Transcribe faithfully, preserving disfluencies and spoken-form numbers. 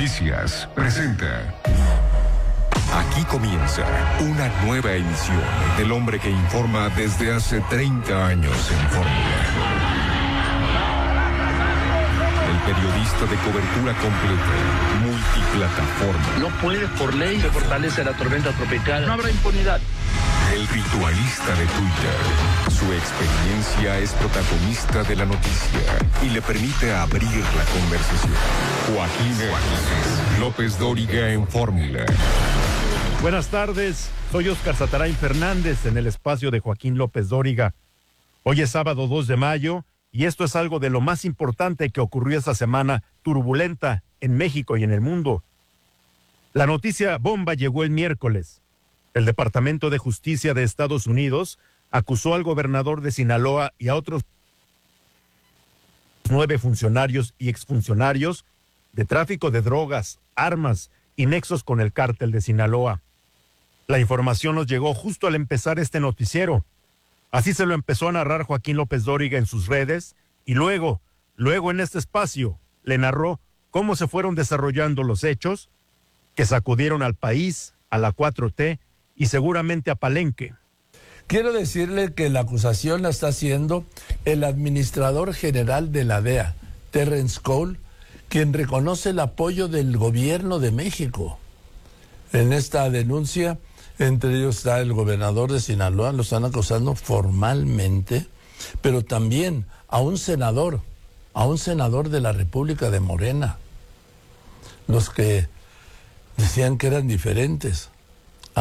Noticias presenta. Aquí comienza una nueva emisión del hombre que informa desde hace treinta años en Fórmula. El periodista de cobertura completa, multiplataforma. No puede, por ley, se fortalece la tormenta tropical. No habrá impunidad. El ritualista de Twitter. Su experiencia es protagonista de la noticia y le permite abrir la conversación. Joaquín Joaquín López Dóriga en Fórmula. Buenas tardes, soy Óscar Satarain Fernández en el espacio de Joaquín López Dóriga. Hoy es sábado dos de mayo y esto es algo de lo más importante que ocurrió esta semana turbulenta en México y en el mundo. La noticia bomba llegó el miércoles. El Departamento de Justicia de Estados Unidos acusó al gobernador de Sinaloa y a otros nueve funcionarios y exfuncionarios de tráfico de drogas, armas y nexos con el cártel de Sinaloa. La información nos llegó justo al empezar este noticiero. Así se lo empezó a narrar Joaquín López Dóriga en sus redes y luego, luego en este espacio, le narró cómo se fueron desarrollando los hechos que sacudieron al país, a la cuatro T y seguramente a Palenque. Quiero decirle que la acusación la está haciendo el administrador general de la D E A, Terrence Cole, quien reconoce el apoyo del gobierno de México. En esta denuncia, entre ellos está el gobernador de Sinaloa, lo están acusando formalmente, pero también a un senador, a un senador de la República de Morena, los que decían que eran diferentes.